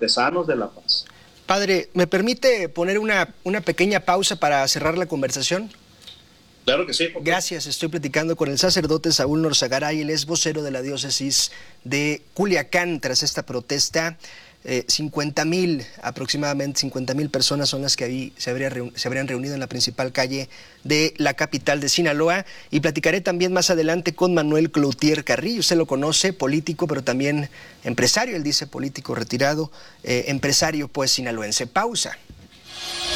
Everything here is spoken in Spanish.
artesanos de la paz. Padre, ¿me permite poner una pequeña pausa para cerrar la conversación? Claro que sí. Gracias, estoy platicando con el sacerdote Saúl Norzagaray, él es vocero de la diócesis de Culiacán tras esta protesta. 50,000, aproximadamente 50,000 personas son las que ahí se habrían reunido en la principal calle de la capital de Sinaloa, y platicaré también más adelante con Manuel Cloutier Carrillo. Usted lo conoce, político, pero también empresario. Él dice político retirado, empresario pues sinaloense. Pausa.